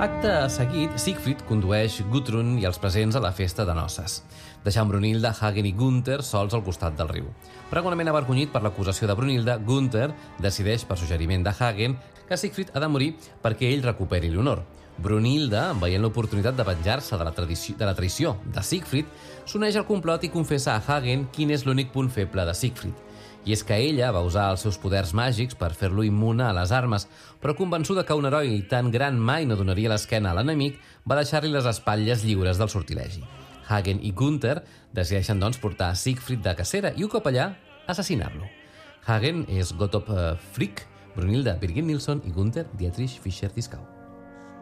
Acte seguit, Siegfried condueix Gudrun i els presents a la festa de noces, deixant Brunilda, Hagen i Gunther sols al costat del riu. Pregonament avergonyit per l'acusació de Brunilda, Gunther decideix, per suggeriment de Hagen, que Siegfried ha de morir perquè ell recuperi l'honor. Brunilda, veient l'oportunitat de venjar-se de la traïció de Siegfried, s'uneix al complot i confessa a Hagen quin és l'únic punt feble de Siegfried. I és que ella va usar els seus poders màgics per fer-lo immune a les armes, però convençuda que un heroi tan gran mai no donaria l'esquena a l'enemic, va deixar-li les espatlles lliures del sortilegi. Hagen i Gunther decideixen, doncs, portar a Siegfried de cacera i un cop allà, assassinar-lo. Hagen és Gottlob Fricke, Brunilda Birgit Nilsson i Gunther Dietrich Fischer-Dieskau.